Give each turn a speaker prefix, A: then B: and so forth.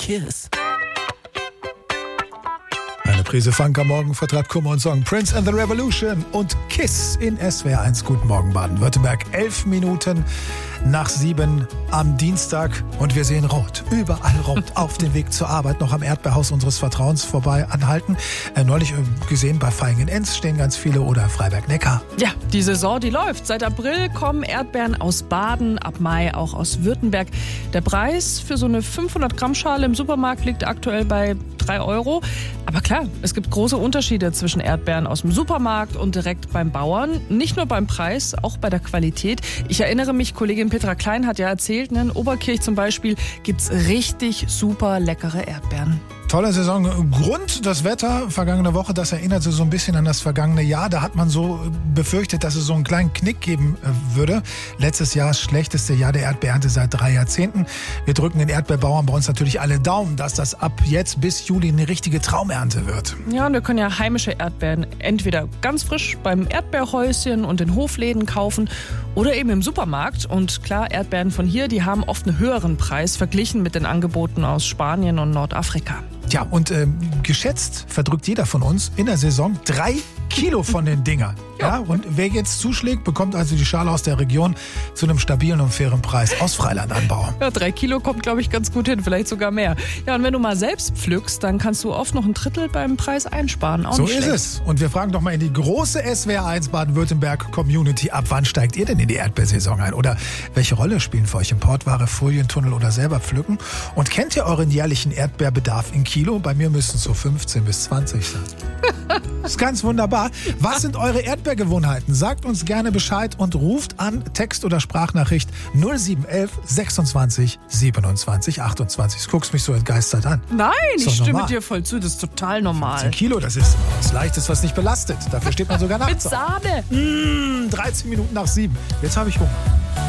A: Kiss.
B: Eine Prise Funk am Morgen vertreibt Kummer und Song Prince and the Revolution und Kiss in SWR 1. Guten Morgen Baden-Württemberg. 11 Minuten nach 7 am Dienstag und wir sehen rot. Überall rot. Auf dem Weg zur Arbeit noch am Erdbeerhaus unseres Vertrauens vorbei anhalten. Neulich gesehen bei Vaihingen-Enz stehen ganz viele oder Freiberg-Neckar.
C: Ja, die Saison, die läuft. Seit April kommen Erdbeeren aus Baden, ab Mai auch aus Württemberg. Der Preis für so eine 500-Gramm-Schale im Supermarkt liegt aktuell bei 3 €. Aber klar, es gibt große Unterschiede zwischen Erdbeeren aus dem Supermarkt und direkt beim Bauern. Nicht nur beim Preis, auch bei der Qualität. Ich erinnere mich, Kollegin Petra Klein hat ja erzählt, in Oberkirch zum Beispiel gibt's richtig super leckere Erdbeeren.
B: Toller Saisongrund, das Wetter vergangene Woche, das erinnerte so ein bisschen an das vergangene Jahr. Da hat man so befürchtet, dass es so einen kleinen Knick geben würde. Letztes Jahr das schlechteste Jahr der Erdbeerernte seit 3 Jahrzehnten. Wir drücken den Erdbeerbauern bei uns natürlich alle Daumen, dass das ab jetzt bis Juli eine richtige Traumernte wird.
C: Ja, und wir können ja heimische Erdbeeren entweder ganz frisch beim Erdbeerhäuschen und in Hofläden kaufen oder eben im Supermarkt. Und klar, Erdbeeren von hier, die haben oft einen höheren Preis verglichen mit den Angeboten aus Spanien und Nordafrika.
B: Ja, und geschätzt verdrückt jeder von uns in der Saison 3 Kilo von den Dingern. Ja, und wer jetzt zuschlägt, bekommt also die Schale aus der Region zu einem stabilen und fairen Preis aus Freilandanbau.
C: Ja, 3 Kilo kommt, glaube ich, ganz gut hin, vielleicht sogar mehr. Ja, und wenn du mal selbst pflückst, dann kannst du oft noch ein Drittel beim Preis einsparen. Auch
B: so
C: nicht
B: ist
C: schlecht.
B: es. Und wir fragen doch mal in die große SWR 1 Baden-Württemberg-Community, ab wann steigt ihr denn in die Erdbeersaison ein? Oder welche Rolle spielen für euch Importware, Folientunnel oder selber pflücken? Und kennt ihr euren jährlichen Erdbeerbedarf in Kilo? Bei mir müssen es so 15 bis 20 sein. Das ist ganz wunderbar. Was sind eure Erdbeergewohnheiten? Sagt uns gerne Bescheid und ruft an, Text- oder Sprachnachricht 0711 26 27 28. Du guckst mich so entgeistert an.
C: Nein,
B: Ist
C: ich
B: doch
C: stimme
B: normal.
C: dir voll zu, das ist total normal.
B: 10 Kilo, das ist was Leichtes, was nicht belastet. Dafür steht man sogar
C: Mit
B: nachts auf.
C: Sahne.
B: 13 Minuten nach 7. Jetzt habe ich Hunger.